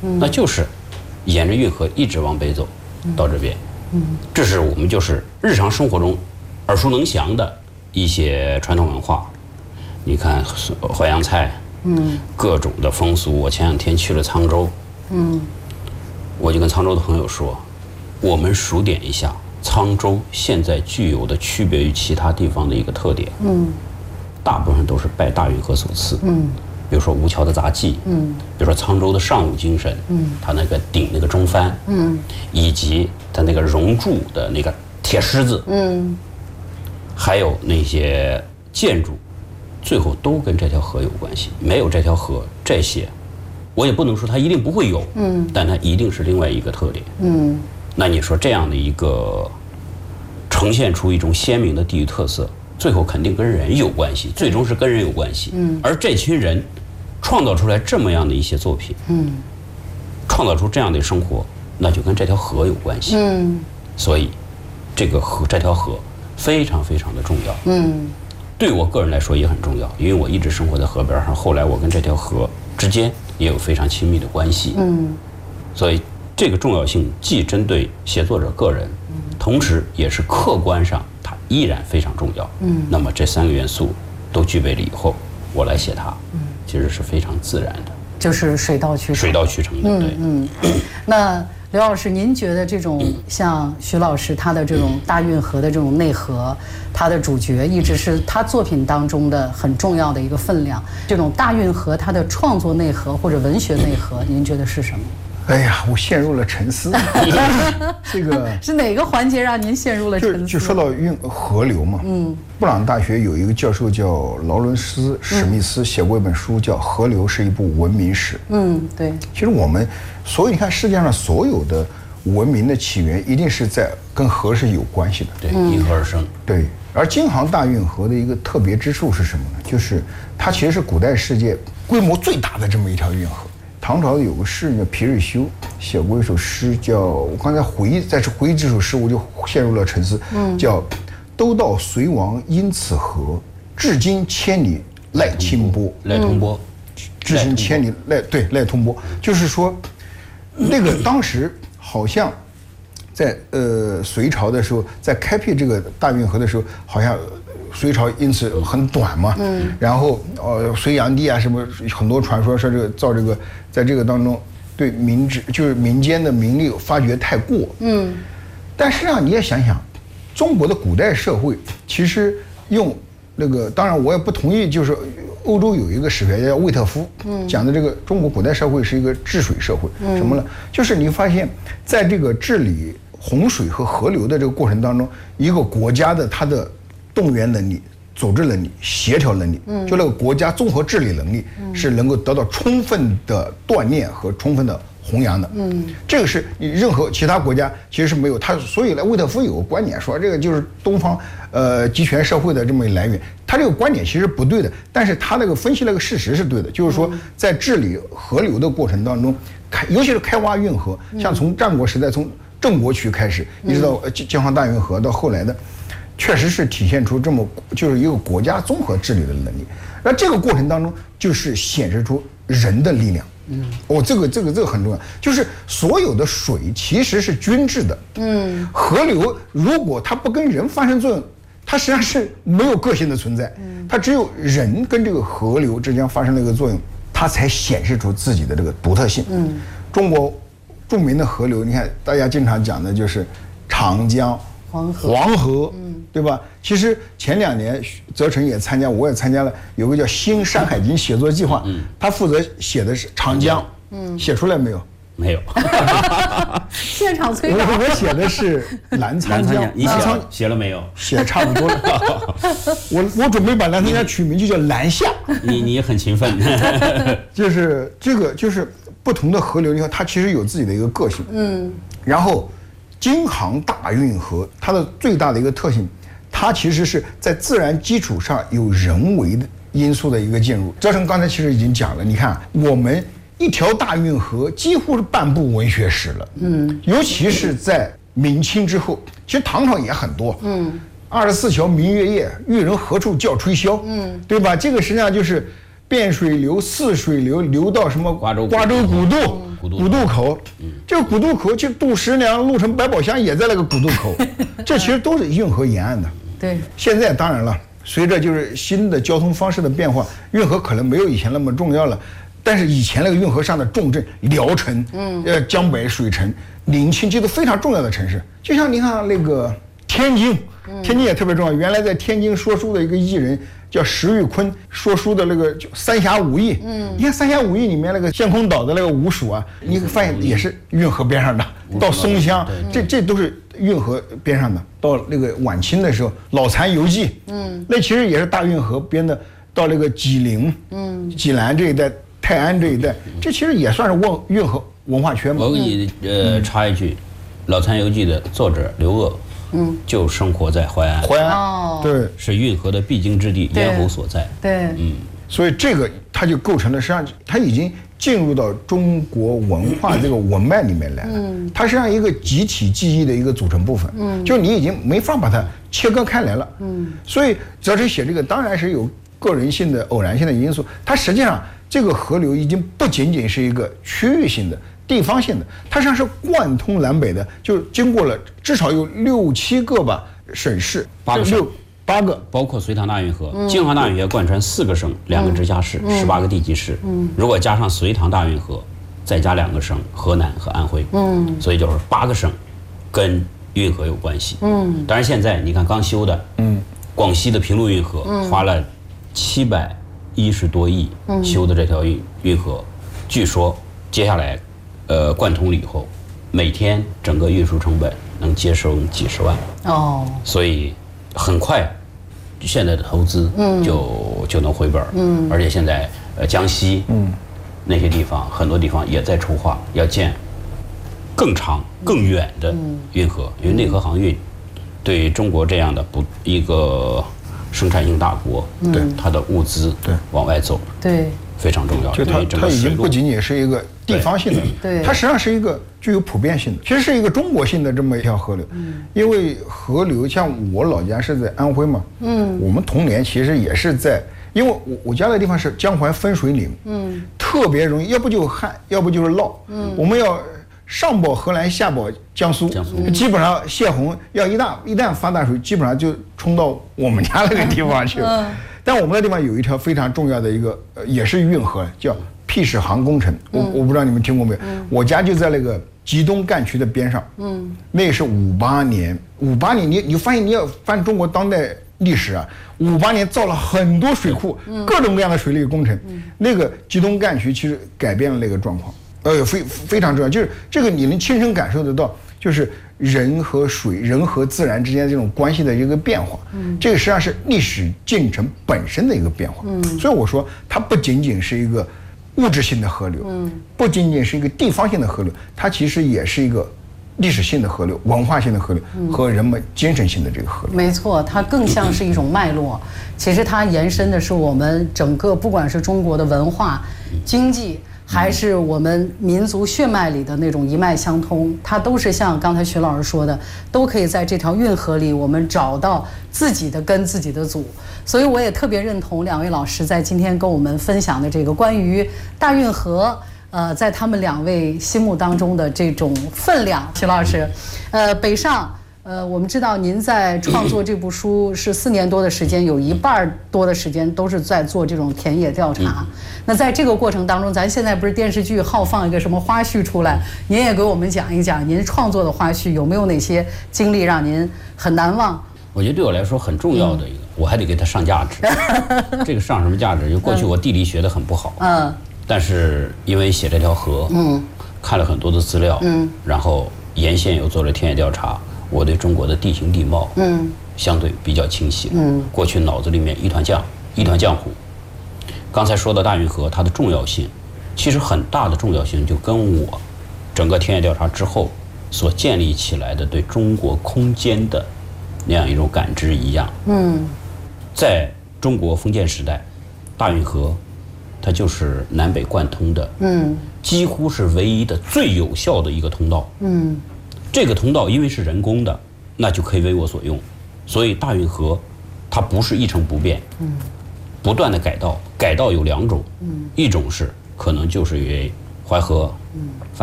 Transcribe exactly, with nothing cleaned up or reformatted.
嗯，那就是沿着运河一直往北走，嗯、到这边。嗯，这是我们就是日常生活中耳熟能详的一些传统文化。你看淮扬菜，嗯，各种的风俗。我前两天去了沧州，嗯，我就跟沧州的朋友说，我们数点一下沧州现在具有的区别于其他地方的一个特点，嗯，大部分都是拜大运河所赐，嗯，比如说吴桥的杂技，嗯，比如说沧州的尚武精神，嗯，它那个顶那个中帆，嗯，以及它那个熔铸的那个铁狮子，嗯，还有那些建筑，最后都跟这条河有关系。没有这条河，这些我也不能说它一定不会有，嗯，但它一定是另外一个特点，嗯。那你说这样的一个呈现出一种鲜明的地域特色，最后肯定跟人有关系，最终是跟人有关系。嗯，而这群人创造出来这么样的一些作品，嗯，创造出这样的生活，那就跟这条河有关系。嗯，所以这个河这条河非常非常的重要。嗯，对我个人来说也很重要，因为我一直生活在河边上，后来我跟这条河之间也有非常亲密的关系。嗯，所以这个重要性既针对写作者个人，同时也是客观上它依然非常重要。嗯，那么这三个元素都具备了以后，我来写它，嗯，其实是非常自然的， 就是水到渠成。 水到渠成的，对。 嗯嗯。那刘老师，您觉得这种像徐老师他的这种大运河的这种内核，他的主角一直是他作品当中的很重要的一个分量。这种大运河它的创作内核或者文学内核，您觉得是什么？ 哎呀，我陷入了沉思。这个是哪个环节让您陷入了沉思？ 就就说到运河流嘛，嗯，布朗大学有一个教授叫劳伦斯·史密斯，写过一本书叫《河流是一部文明史》。嗯， 对。 其实我们所有你看世界上所有的文明的起源，一定是在跟河是有关系的。 对，因河而生。 对。而京杭大运河的一个特别之处是什么呢？就是它其实是古代世界规模最大的这么一条运河。唐朝有个诗人叫皮日休，写过一首诗叫，我刚才回忆再次回忆这首诗，我就陷入了沉思，嗯，叫都道隋王因此河，至今千里赖清波。 赖通波， 至今千里赖对赖通波，就是说，那个当时好像在呃隋朝的时候，在开辟这个大运河的时候，好像隋朝因此很短嘛，嗯，然后呃隋炀帝啊什么很多传说说这个造这个在这个当中对民治就是民间的民力发掘太过，嗯，但实际上你也想想，中国的古代社会其实用那个，当然我也不同意，就是欧洲有一个史学家叫魏特夫，嗯，讲的这个中国古代社会是一个治水社会，嗯，什么呢？就是你发现在这个治理洪水和河流的这个过程当中，一个国家的它的动员能力、组织能力、协调能力，嗯，就那个国家综合治理能力是能够得到充分的锻炼和充分的弘扬的，嗯，这个是你任何其他国家其实是没有。他所以呢，魏特夫有个观点说，这个就是东方呃集权社会的这么一个来源。他这个观点其实不对的，但是他那个分析那个事实是对的，就是说在治理河流的过程当中，开尤其是开挖运河，像从战国时代从郑国渠开始，一直到京杭大运河到后来的。确实是体现出这么就是一个国家综合治理的能力，那这个过程当中就是显示出人的力量。嗯，哦，这个这个这个很重要，就是所有的水其实是均质的。嗯，河流如果它不跟人发生作用，它实际上是没有个性的存在。嗯，它只有人跟这个河流之间发生了一个作用，它才显示出自己的这个独特性。嗯，中国著名的河流，你看大家经常讲的就是长江。 黄河， 黄河，嗯，对吧？其实前两年泽成也参加，我也参加了，有个叫《新山海经》写作计划，嗯，他负责写的是长江，嗯，写出来没有？ 没有。 现场催稿。 我我写的是澜沧江， 你写了写了没有？ 写差不多了。我我准备把澜沧江取名就叫澜夏。 你你很勤奋。 就是这个就是不同的河流，你看它其实有自己的一个个性，嗯，然后。京杭大运河它的最大的一个特性，它其实是在自然基础上有人为的因素的一个介入。泽成刚才其实已经讲了，你看我们一条大运河几乎是半部文学史了，嗯，尤其是在明清之后，其实唐朝也很多，嗯，二十四桥明月夜，玉人何处教吹箫，嗯，对吧？这个实际上就是汴水流、泗水流流到什么瓜州瓜州古渡古渡古渡口，这个古渡口就渡十娘、鹿城百宝箱也在那个古渡口，这其实都是运河沿岸的。 对， 现在当然了，随着就是新的交通方式的变化，运河可能没有以前那么重要了。但是以前那个运河上的重镇聊城，嗯，呃，江北、水城、临清，这都非常重要的城市。就像你看那个天津，天津也特别重要。原来在天津说书的一个艺人叫石玉坤，说书的那个就三峡五义，嗯，你看三峡五义里面那个陷空岛的那个五署啊，你会发现也是运河边上的。到松乡，这这都是运河边上的。到那个晚清的时候，老残游记，嗯，那其实也是大运河边的。到那个济宁，嗯，济南这一带。泰安这一带，这其实也算是文运河文化圈嘛。 我给你呃插一句，《老残游记》的作者刘鹗，嗯，就生活在淮安。 淮安，对， 是运河的必经之地，咽喉所在。 对， 嗯， 所以这个它就构成了，实际上它已经进入到中国文化这个文脉里面来了。嗯，它实际上一个集体记忆的一个组成部分。嗯，就你已经没法把它切割开来了。嗯，所以泽水写这个当然是有个人性的偶然性的因素，它实际上。这个河流已经不仅仅是一个区域性的、地方性的，它实际上是贯通南北的，就经过了至少有六七个吧省市， 八个省，八个， 包括隋唐大运河、嗯、京杭大运河贯穿四个省、两个直辖市、十八、嗯、个地级市。嗯，如果加上隋唐大运河，再加两个省，河南和安徽。嗯，所以就是八个省跟运河有关系。嗯，当然现在你看刚修的，嗯，广西的平陆运河、嗯、花了七百。一十多亿修的这条运运河，据说接下来，呃，贯通了以后，每天整个运输成本能节省几十万哦，所以很快，现在的投资就、嗯、就能回本，嗯，而且现在呃江西嗯那些地方很多地方也在筹划要建更长更远的运河，因为内河航运对中国这样的不一个。生产性大国，对它的物资对往外走， 对非常重要。 就它它已经不仅仅是一个地方性的， 对， 它实际上是一个具有普遍性的，其实是一个中国性的这么一条河流。嗯，因为河流像我老家是在安徽嘛，嗯，我们童年其实也是在，因为我我家的地方是江淮分水岭，嗯，特别容易，要不就旱，要不就是涝，嗯，我们要。上保河南，下保江苏，江苏基本上泄洪要一旦一旦发大水，基本上就冲到我们家那个地方去了。嗯、但我们那地方有一条非常重要的一个，呃、也是运河，叫辟矢航工程。我、嗯、我不知道你们听过没有？嗯、我家就在那个吉东干区的边上。嗯，那是五八年，五八年你你发现你要翻中国当代历史啊，五八年造了很多水库，嗯、各种各样的水利工程。嗯、那个吉东干区其实改变了那个状况。呃，非非常重要，就是这个你能亲身感受得到，就是人和水、人和自然之间这种关系的一个变化。嗯，这个实际上是历史进程本身的一个变化。嗯，所以我说它不仅仅是一个物质性的河流，嗯，不仅仅是一个地方性的河流，它其实也是一个历史性的河流、文化性的河流和人们精神性的这个河流。 没错，它更像是一种脉络。其实它延伸的是我们整个，不管是中国的文化、经济。还是我们民族血脉里的那种一脉相通，它都是像刚才徐老师说的，都可以在这条运河里，我们找到自己的根、自己的祖。所以我也特别认同两位老师在今天跟我们分享的这个关于大运河，呃，在他们两位心目当中的这种分量。徐老师，呃，北上。呃，我们知道您在创作这部书是四年多的时间，有一半多的时间都是在做这种田野调查。嗯、那在这个过程当中，咱现在不是电视剧好放一个什么花絮出来，您也给我们讲一讲您创作的花絮有没有哪些经历让您很难忘？ 我觉得对我来说很重要的一个，嗯、我还得给它上价值。这个上什么价值？就过去我地理学得很不好，嗯，但是因为写这条河，嗯，看了很多的资料，嗯，然后沿线又做了田野调查。我对中国的地形地貌，嗯，相对比较清晰。嗯，过去脑子里面一团浆，一团浆糊。刚才说到大运河，它的重要性，其实很大的重要性就跟我整个田野调查之后所建立起来的对中国空间的那样一种感知一样。嗯，在中国封建时代，大运河它就是南北贯通的，嗯，几乎是唯一的最有效的一个通道。嗯。这个通道因为是人工的，那就可以为我所用，所以大运河它不是一成不变。嗯， 不断的改道，改道有两种，嗯，一种是可能就是因为淮河，嗯，